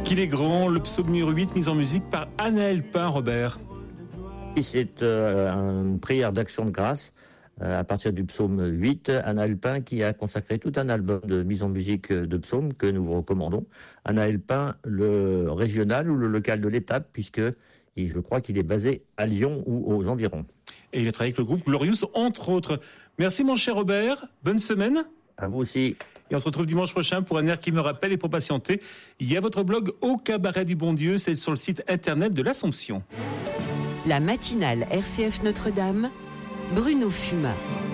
Qu'il est grand, le psaume numéro 8, mis en musique par Anaël Pin, Robert. C'est une prière d'action de grâce à partir du psaume 8. Anaël Pin qui a consacré tout un album de mise en musique de psaumes que nous vous recommandons. Anaël Pin, le régional ou le local de l'étape, puisque je crois qu'il est basé à Lyon ou aux environs. Et il a travaillé avec le groupe Glorious, entre autres. Merci mon cher Robert, bonne semaine. À vous aussi. Et on se retrouve dimanche prochain pour un air qui me rappelle, et pour patienter, il y a votre blog Au Cabaret du Bon Dieu, c'est sur le site internet de l'Assomption. La matinale RCF Notre-Dame, Bruno Fumat.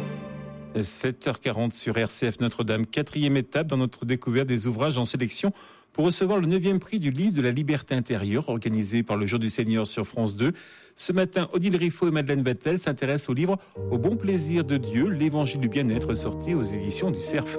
7h40 sur RCF Notre-Dame, 4e étape dans notre découverte des ouvrages en sélection pour recevoir le 9e prix du livre de la liberté intérieure organisé par le Jour du Seigneur sur France 2. Ce matin, Odile Riffaut et Madeleine Vattel s'intéressent au livre Au bon plaisir de Dieu, l'évangile du bien-être, sorti aux éditions du Cerf.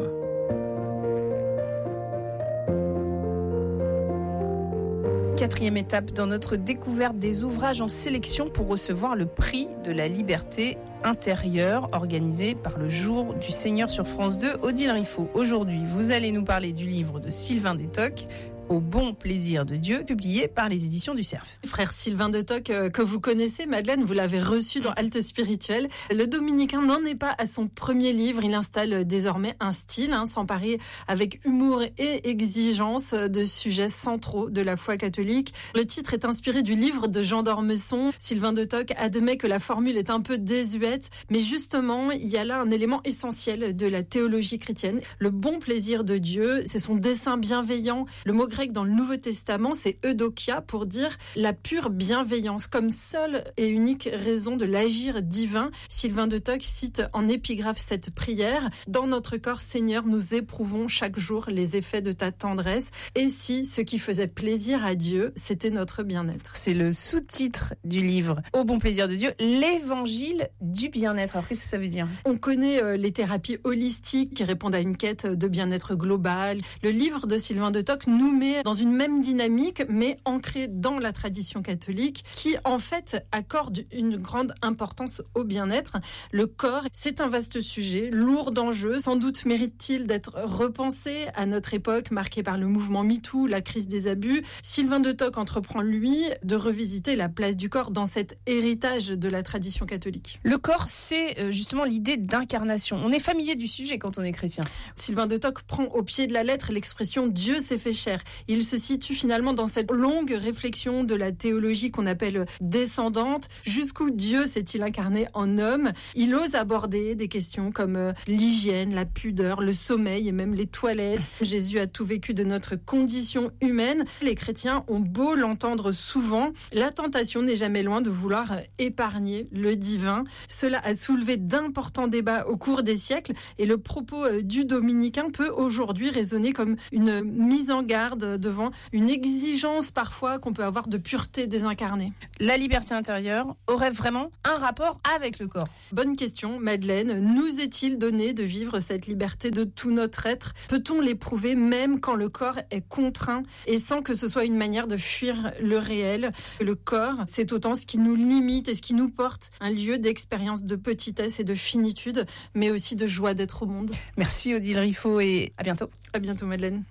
Quatrième étape dans notre découverte des ouvrages en sélection pour recevoir le prix de la liberté intérieure organisé par le Jour du Seigneur sur France 2. Odile Riffaut, aujourd'hui, vous allez nous parler du livre de Sylvain Détoc, Au bon plaisir de Dieu, publié par les éditions du Cerf. Frère Sylvain Détoc, que vous connaissez, Madeleine, vous l'avez reçu dans Halte Spirituelle. Le dominicain n'en est pas à son premier livre. Il installe désormais un style, s'emparer avec humour et exigence de sujets centraux de la foi catholique. Le titre est inspiré du livre de Jean d'Ormesson. Sylvain Détoc admet que la formule est un peu désuète, mais justement, il y a là un élément essentiel de la théologie chrétienne. Le bon plaisir de Dieu, c'est son dessein bienveillant. Le mot grec dans le Nouveau Testament, c'est eudokia pour dire la pure bienveillance comme seule et unique raison de l'agir divin. Sylvain Détoc cite en épigraphe cette prière: dans notre corps, Seigneur, nous éprouvons chaque jour les effets de ta tendresse. Et si ce qui faisait plaisir à Dieu, c'était notre bien-être. C'est le sous-titre du livre Au bon plaisir de Dieu, l'évangile du bien-être. Alors qu'est-ce que ça veut dire ? On connaît les thérapies holistiques qui répondent à une quête de bien-être global. Le livre de Sylvain Détoc nous met dans une même dynamique, mais ancrée dans la tradition catholique, qui en fait accorde une grande importance au bien-être. Le corps, c'est un vaste sujet, lourd d'enjeux, sans doute mérite-t-il d'être repensé à notre époque marquée par le mouvement MeToo, la crise des abus. Sylvain Détoc entreprend, lui, de revisiter la place du corps dans cet héritage de la tradition catholique. Le corps, c'est justement l'idée d'incarnation. On est familier du sujet quand on est chrétien. Sylvain Détoc prend au pied de la lettre l'expression « Dieu s'est fait chair ». Il se situe finalement dans cette longue réflexion de la théologie qu'on appelle descendante. Jusqu'où Dieu s'est-il incarné en homme ? Il ose aborder des questions comme l'hygiène, la pudeur, le sommeil et même les toilettes. Jésus a tout vécu de notre condition humaine. Les chrétiens ont beau l'entendre souvent, la tentation n'est jamais loin de vouloir épargner le divin. Cela a soulevé d'importants débats au cours des siècles et le propos du dominicain peut aujourd'hui résonner comme une mise en garde devant une exigence parfois qu'on peut avoir de pureté désincarnée. La liberté intérieure aurait vraiment un rapport avec le corps ? Bonne question, Madeleine. Nous est-il donné de vivre cette liberté de tout notre être ? Peut-on l'éprouver même quand le corps est contraint et sans que ce soit une manière de fuir le réel ? Le corps, c'est autant ce qui nous limite et ce qui nous porte, un lieu d'expérience de petitesse et de finitude, mais aussi de joie d'être au monde. Merci Odile Riffaut et à bientôt. À bientôt, Madeleine.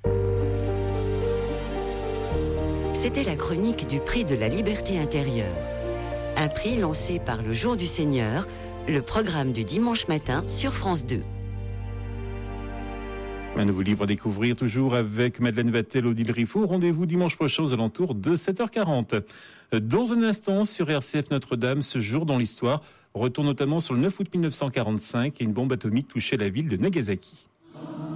C'était la chronique du prix de la liberté intérieure. Un prix lancé par le Jour du Seigneur, le programme du dimanche matin sur France 2. Un nouveau livre à découvrir toujours avec Madeleine Vattel, Odile Riffaut. Rendez-vous dimanche prochain aux alentours de 7h40. Dans un instant, sur RCF Notre-Dame, ce jour dans l'histoire, retour notamment sur le 9 août 1945 et une bombe atomique touchait la ville de Nagasaki.